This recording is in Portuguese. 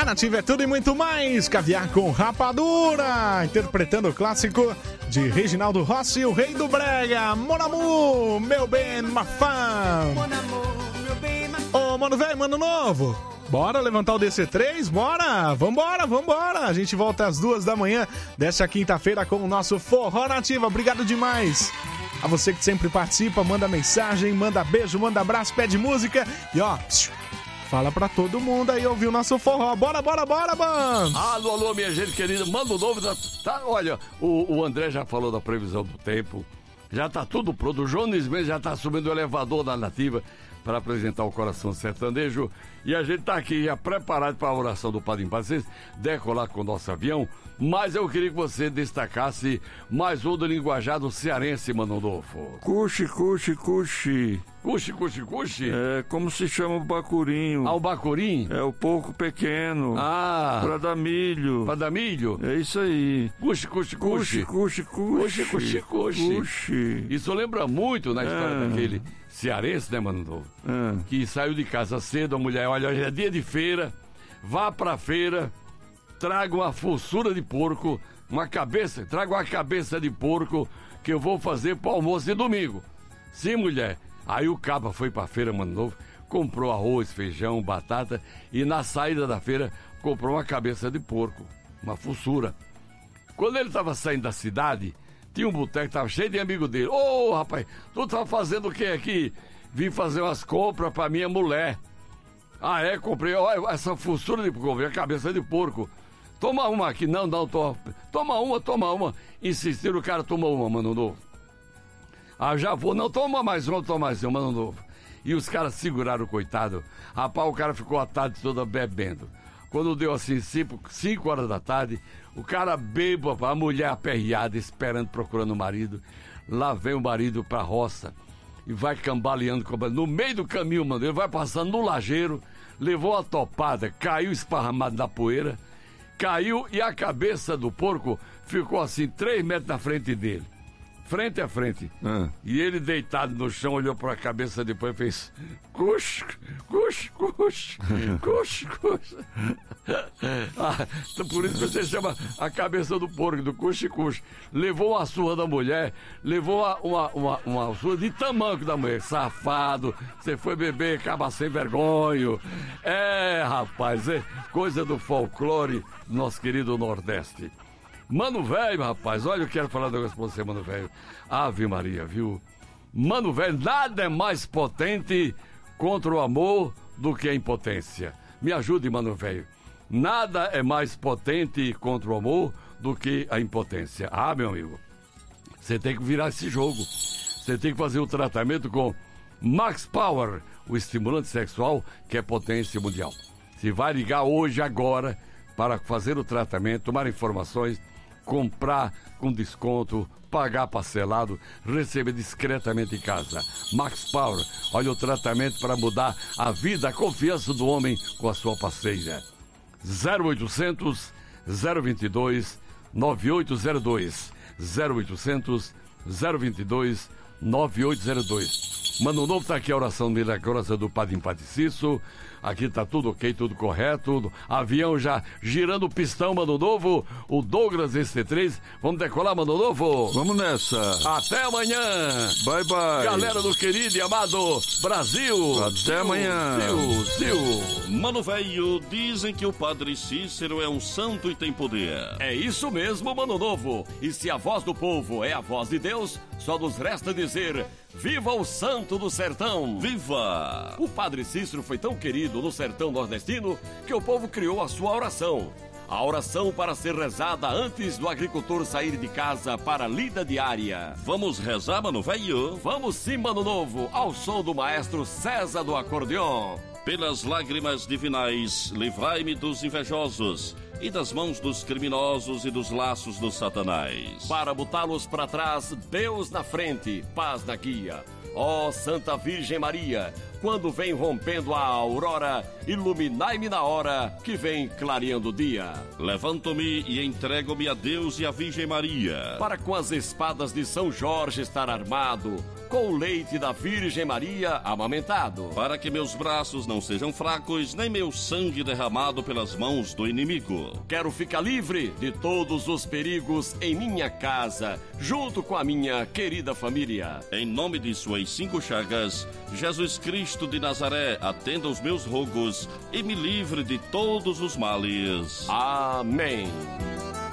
A Nativa é tudo e muito mais. Caviar com rapadura. Interpretando o clássico de Reginaldo Rossi, o rei do brega. Mon amour, meu bem, ma femme. Ô, mano velho, mano novo. Bora levantar o DC3? Bora! Vambora! A gente volta às 2 da manhã desta quinta-feira com o nosso Forró Nativa. Obrigado demais a você que sempre participa, manda mensagem, manda beijo, manda abraço, pede música e ó, fala pra todo mundo aí ouvir o nosso forró. Bora, mano! Alô, minha gente querida, manda o novo. Olha, o André já falou da previsão do tempo, já tá tudo pronto. O Jones mesmo já tá subindo o elevador da Nativa para apresentar o Coração Sertanejo. E a gente tá aqui já preparado para a oração do Padre Impaciência, decolar com o nosso avião. Mas eu queria que você destacasse mais um do linguajado cearense, Mano Rodolfo. Cuxi. Cuxi? É, como se chama o bacurinho. Ah, o bacurim? É o porco pequeno. Ah. Pra dar milho. É isso aí. Cuxi. Isso lembra muito na história daquele cearense, né, Mano Rodolfo? Que saiu de casa cedo, a mulher, olha, hoje é dia de feira, vá pra feira, traga uma fossura de porco, traga uma cabeça de porco que eu vou fazer pro almoço de domingo. Sim, mulher. Aí o caba foi pra feira, Mano Novo, comprou arroz, feijão, batata e na saída da feira comprou uma cabeça de porco, uma fossura. Quando ele tava saindo da cidade, tinha um boteco que tava cheio de amigo dele. Ô, rapaz, tu tá fazendo o que aqui? Vim fazer umas compras pra minha mulher. Ah, é? Comprei, olha, essa fossura de porco, comprei a cabeça de porco. Toma uma aqui. Não, toma uma. Insistiram, o cara tomou uma, Mano Novo. Ah, já vou. Não, toma mais uma, Mano Novo. E os caras seguraram o coitado. Rapaz, o cara ficou a tarde toda bebendo. Quando deu assim, 5 horas da tarde, o cara bêbado, a mulher aperreada, esperando, procurando o marido. Lá vem o marido pra roça e vai cambaleando. No meio do caminho, mano, ele vai passando no lajeiro, levou a topada, caiu esparramado na poeira, caiu e a cabeça do porco ficou assim 3 metros na frente dele. Frente a frente. E ele deitado no chão, olhou para a cabeça depois e fez cuxi. Por isso que você chama a cabeça do porco, do cuxi. Levou uma surra da mulher, levou uma surra de tamanco da mulher. Safado, você foi beber, acaba sem vergonho. É, rapaz, é coisa do folclore do nosso querido Nordeste. Mano velho, rapaz, olha, eu quero falar um negócio pra você, mano velho. Ave Maria, viu? Mano velho, nada é mais potente contra o amor do que a impotência. Me ajude, mano velho. Nada é mais potente contra o amor do que a impotência. Ah, meu amigo, você tem que virar esse jogo. Você tem que fazer o tratamento com Max Power, o estimulante sexual que é potência mundial. Você vai ligar hoje, agora, para fazer o tratamento, tomar informações, comprar com desconto, pagar parcelado, receber discretamente em casa. Max Power, olha o tratamento para mudar a vida, a confiança do homem com a sua parceira. 0800 022 9802 0800 022 9802. Mano Novo, tá aqui a oração milagrosa do Padre Impaciência. Aqui tá tudo ok, tudo correto. Avião já girando o pistão, Mano Novo. O Douglas ST3. Vamos decolar, Mano Novo? Vamos nessa. Até amanhã. Bye, bye. Galera do querido e amado Brasil. Até amanhã. Mano velho, dizem que o Padre Cícero é um santo e tem poder. É isso mesmo, Mano Novo. E se a voz do povo é a voz de Deus, só nos resta dizer: viva o santo do sertão! Viva! O Padre Cícero foi tão querido no sertão nordestino que o povo criou a sua oração. A oração para ser rezada antes do agricultor sair de casa para a lida diária. Vamos rezar, Mano velho? Vamos sim, Mano Novo, ao som do maestro César do acordeon. Pelas lágrimas divinais, livrai-me dos invejosos e das mãos dos criminosos e dos laços do Satanás. Para botá-los para trás, Deus na frente, paz na guia. Ó Santa Virgem Maria, quando vem rompendo a aurora, iluminai-me na hora que vem clareando o dia. Levanto-me e entrego-me a Deus e à Virgem Maria, para com as espadas de São Jorge estar armado, com o leite da Virgem Maria amamentado. Para que meus braços não sejam fracos, nem meu sangue derramado pelas mãos do inimigo. Quero ficar livre de todos os perigos em minha casa, junto com a minha querida família. Em nome de suas 5 chagas, Jesus Cristo de Nazaré, atenda os meus rogos e me livre de todos os males. Amém.